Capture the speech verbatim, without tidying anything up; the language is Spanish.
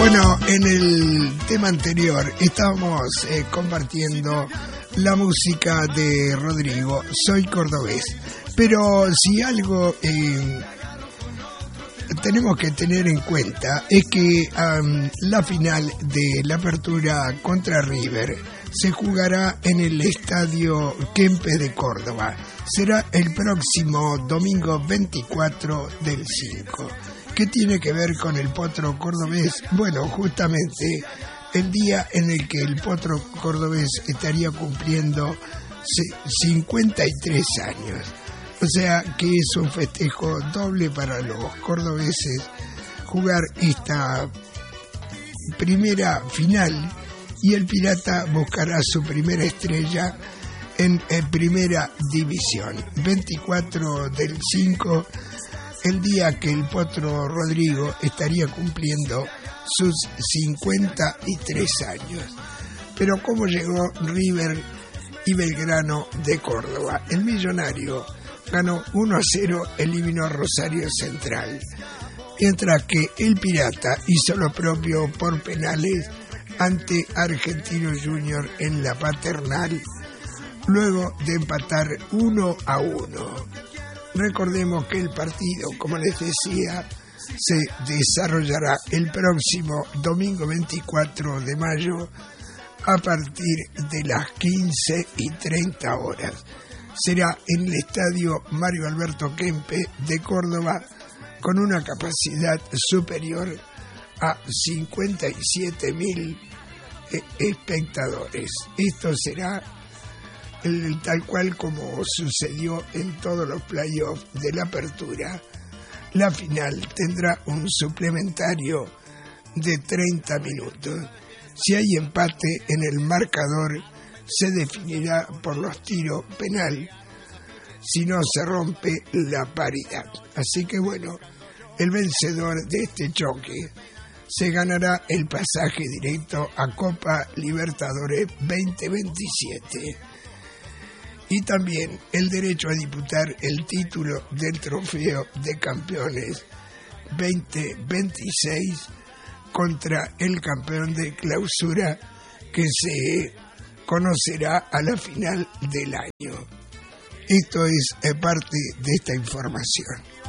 Bueno, en el tema anterior estábamos eh, compartiendo la música de Rodrigo, Soy Cordobés. Pero si algo eh, tenemos que tener en cuenta es que um, la final de la Apertura contra River se jugará en el Estadio Kempes de Córdoba. Será el próximo domingo veinticuatro del cinco. ¿Qué tiene que ver con el Potro Cordobés? Bueno, justamente el día en el que el Potro Cordobés estaría cumpliendo cincuenta y tres años. O sea que es un festejo doble para los cordobeses jugar esta primera final, y el Pirata buscará su primera estrella en, en Primera División. veinticuatro del cinco, el día que el Potro Rodrigo estaría cumpliendo sus cincuenta y tres años. Pero ¿cómo llegó River y Belgrano de Córdoba? El Millonario ganó uno a cero, eliminó a Rosario Central, mientras que el Pirata hizo lo propio por penales ante Argentino Junior en la Paternal, luego de empatar uno a uno. Recordemos que el partido, como les decía, se desarrollará el próximo domingo veinticuatro de mayo a partir de las quince y treinta horas. Será en el Estadio Mario Alberto Kempes de Córdoba, con una capacidad superior a cincuenta y siete mil espectadores. Esto será el, tal cual como sucedió en todos los playoffs de la Apertura. La final tendrá un suplementario de treinta minutos. Si hay empate en el marcador, se definirá por los tiros penal, si no se rompe la paridad. Así que bueno, el vencedor de este choque se ganará el pasaje directo a Copa Libertadores veinte veintisiete y también el derecho a disputar el título del Trofeo de Campeones veinte veintiséis contra el campeón de Clausura, que se conocerá a la final del año. Esto es parte de esta información.